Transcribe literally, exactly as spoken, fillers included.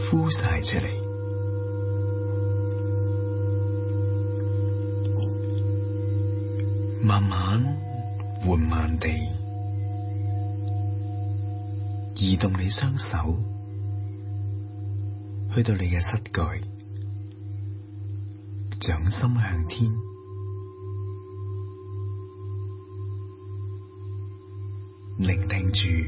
呼晒出嚟。慢慢緩慢地移動你雙手，去到你嘅膝蓋，掌心向天，聆聽住